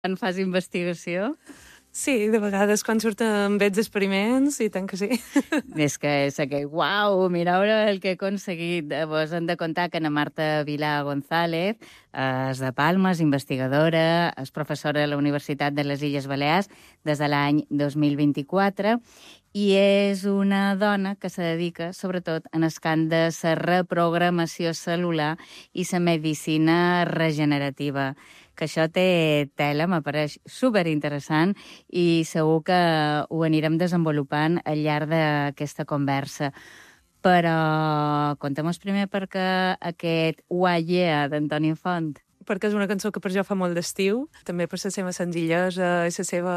quan fas investigació? Sí, de vegades quan surten veig experiments i tant que sí. És que uau, mireu el que he aconseguit. Vos hem de contar que na Marta Vilà González és de Palma, és investigadora, és professora a la Universitat de les Illes Balears des de l'any 2024 i és una dona que se dedica, sobretot, en el camp de la reprogramació cel·lular i la medicina regenerativa. Que això té tela, m'apareix superinteressant i segur que ho anirem desenvolupant al llarg d'aquesta conversa. Però contem-nos primer perquè aquest Uallea d'Antoni Font. Perquè és una cançó que per jo fa molt d'estiu, també per la seva senzillesa i la seva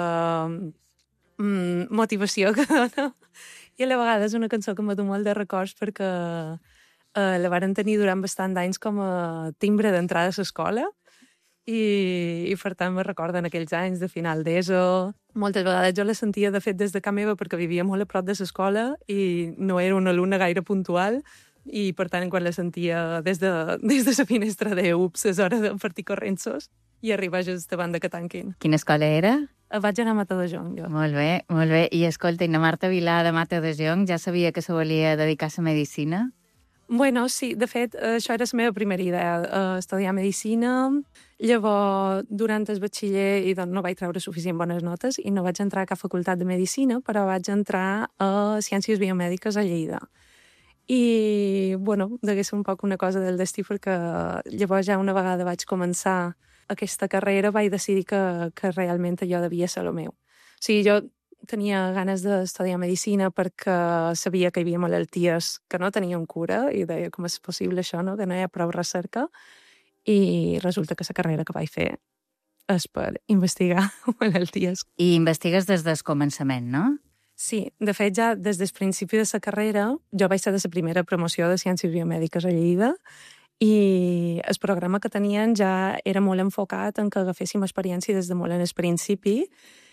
motivació que dona. I a la vegada és una cançó que m'ha du molt de records perquè la varen tenir durant bastant d'anys com a timbre d'entrada a l'escola i per tant me recorden aquells anys de final d'ESO. Moltes vegades jo la sentia, de fet, des de casa meva perquè vivia molt a prop de l'escola i no era una alumna gaire puntual i, per tant, quan la sentia des de la finestra d'UPS, és hora de partir correnços i arribar just davant de que tanquin. Quina escola era? Vaig anar a Mata de Jonc, jo. Molt bé, molt bé. I escolta, i la Marta Vilà de Mata de Jonc ja sabia que se volia dedicar a la medicina? Bueno, sí, de fet, això era la meva primera idea, estudiar medicina. Llavors, durant el batxiller doncs, no vaig treure suficient bones notes i no vaig entrar a cap facultat de medicina, però vaig entrar a Ciències Biomèdiques a Lleida. I, bueno, degué ser un poc una cosa del destí perquè llavors ja una vegada vaig començar aquesta carrera vaig decidir que realment allò devia ser el meu. O sigui, jo tenia ganes d'estudiar medicina perquè sabia que hi havia malalties que no tenien cura i deia com és possible això, no? Que no hi ha prou recerca. I resulta que la carrera que vaig fer és per investigar malalties. I investigues des del començament, no? Sí, de fet, ja des del principi de la carrera jo vaig ser de la primera promoció de Ciències Biomèdiques a Lleida i el programa que tenien ja era molt enfocat en que agaféssim experiència des de molt en el principi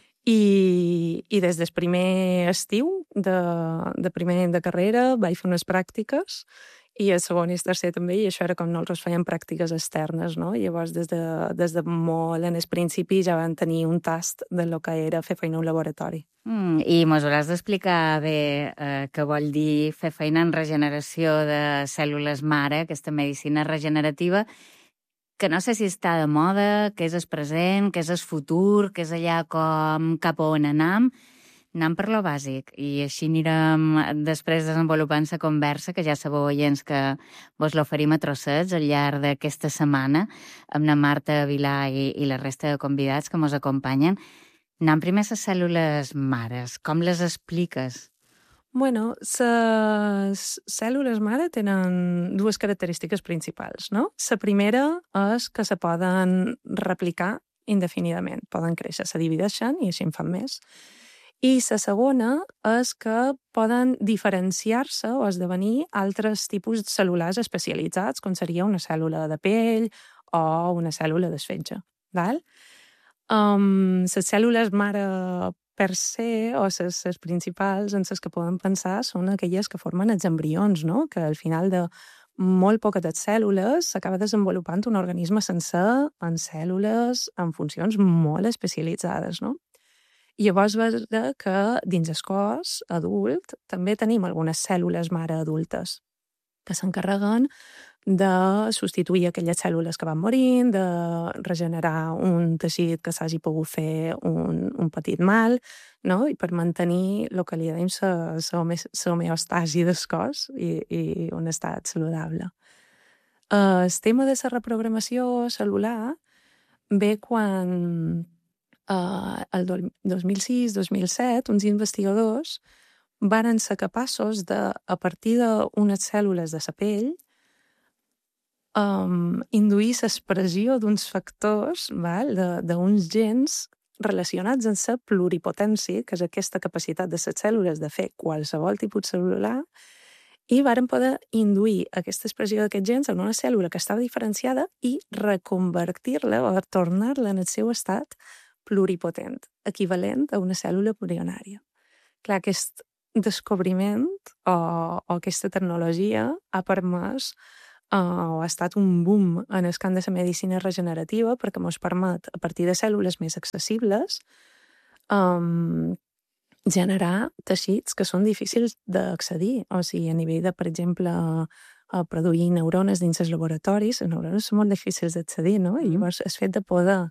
i des del primer estiu de primer any de carrera vaig fer unes pràctiques i el segon i el tercer també, i això era com nosaltres fèiem pràctiques externes, no? Llavors, des de molt en el principi ja van tenir un tast de lo que era fer feina a un laboratori. I mos hauràs d'explicar bé què vol dir fer feina en regeneració de cèl·lules mare, aquesta medicina regenerativa, que no sé si està de moda, què és el present, què és el futur, què és allà com cap a on anem. Anem per lo bàsic i així anirem després desenvolupant la conversa, que ja sabeu, oients, que vos l'oferim a trossets al llarg d'aquesta setmana amb la Marta Vilà i la resta de convidats que mos acompanyen. Anem primer a les cèl·lules mares. Com les expliques? Bueno, les cèl·lules mare tenen dues característiques principals, no? La primera és que se poden replicar indefinidament. Poden créixer, se divideixen i així en fan més. I la segona és que poden diferenciar-se o esdevenir altres tipus cel·lulars especialitzats, com seria una cèl·lula de pell o una cèl·lula d'esfetge. Les cèl·lules mare per se, o les principals en les que podem pensar, són aquelles que formen els embrions, no? Que al final de molt poques cèl·lules s'acaba desenvolupant un organisme sencer en cèl·lules en funcions molt especialitzades, no? I llavors veure que dins el cos adult també tenim algunes cèl·lules mare adultes que s'encarreguen de substituir aquelles cèl·lules que van morint, de regenerar un teixit que s'hagi pogut fer un petit mal, no? I per mantenir el que li dèiem la homeostasi del cos i un estat saludable. El tema de la reprogramació cel·lular ve quan el 2006-2007 uns investigadors varen ser capaços de, a partir d'unes cèl·lules de la pell, induir l'expressió d'uns factors, d'uns gens relacionats amb la pluripotència, que és aquesta capacitat de les cèl·lules de fer qualsevol tipus cel·lular, i varen poder induir aquesta expressió d'aquests gens en una cèl·lula que estava diferenciada i reconvertir-la o tornar-la en el seu estat pluripotent, equivalent a una cèl·lula embrionària. Clar, aquest descobriment o aquesta tecnologia ha permès ha estat un boom en el camp de la medicina regenerativa perquè ens permet, a partir de cèl·lules més accessibles, generar teixits que són difícils d'accedir. O sigui, a nivell de, per exemple, produir neurones dins els laboratoris, les neurones són molt difícils d'accedir, no? I llavors el fet de poder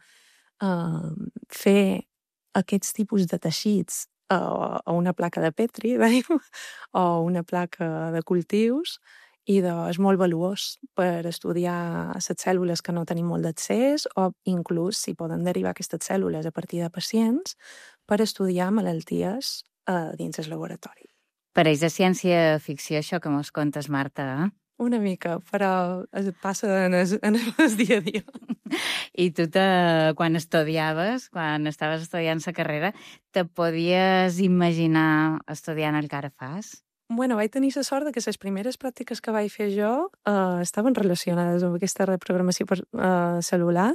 fer aquests tipus de teixits a una placa de Petri, o una placa de cultius, és molt valuós per estudiar les cèl·lules que no tenim molt d'accés o inclús si poden derivar aquestes cèl·lules a partir de pacients per estudiar malalties dins el laboratori. Pareix de ciència-ficció això que mos contes, Marta, eh? Una mica, però es passa en el dia a dia. I tu, quan estudiaves, quan estaves estudiant la carrera, te podies imaginar estudiant el que ara fas? Bueno, vaig tenir la sort que les primeres pràctiques que vaig fer jo estaven relacionades amb aquesta reprogramació cel·lular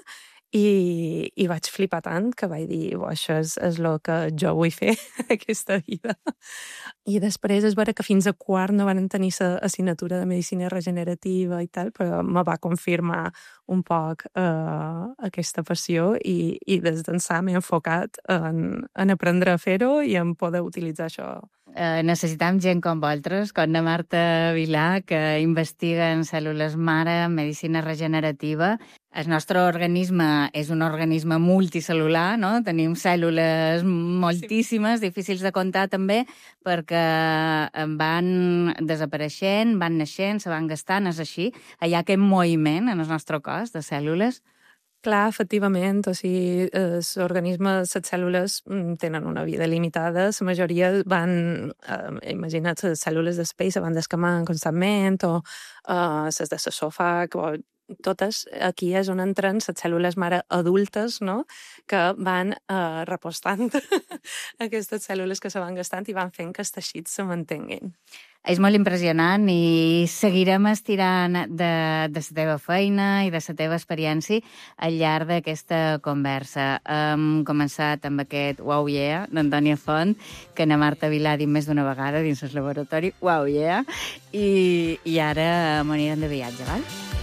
i vaig flipar tant que vaig dir, això és el que jo vull fer aquesta vida. I després és vera que fins a quart no van tenir l'assignatura de medicina regenerativa i tal, però me va confirmar un poc aquesta passió i des d'ençà m'he enfocat en aprendre a fer-ho i en poder utilitzar això. Necessitam gent com vosaltres, com la Marta Vilà, que investiga en cèl·lules mare, en medicina regenerativa. El nostre organisme és un organisme multicel·lular, no? Tenim cèl·lules moltíssimes, difícils de comptar també, perquè van desapareixent, van naixent, se van gastant, és així. Hi ha aquest moviment en el nostre cos de cèl·lules. Clar, efectivament, o sigui, els organismes, les cèl·lules tenen una vida limitada, la majoria van, imagina't, les cèl·lules d'espai se van descamant constantment, o les de l'esòfag, o totes, aquí és on entren les cèl·lules mare adultes, no?, que van repostant aquestes cèl·lules que se van gastant i van fent que els teixits se mantinguin. És molt impressionant i seguirem estirant de la teva feina i de la teva experiència al llarg d'aquesta conversa. Hem començat amb aquest Wow Yeah d'Antònia Font, que na Marta Vilà ha dit més d'una vegada dins el laboratori, Wow Yeah, i ara m'anirem de viatge, val?